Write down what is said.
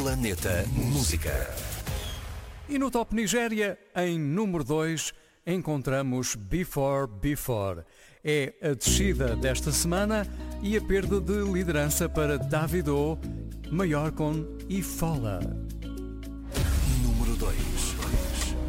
Planeta Música. E no Top Nigéria, em número 2, encontramos Before Before. É a descida desta semana e a perda de liderança para Davido, Mayorkun e Fala.